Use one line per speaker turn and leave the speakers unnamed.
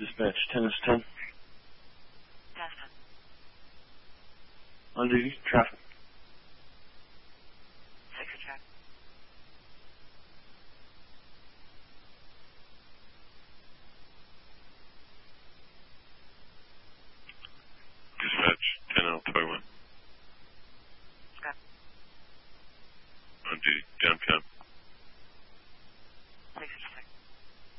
Dispatch 10 is 10.
Desmond.
On duty, traffic.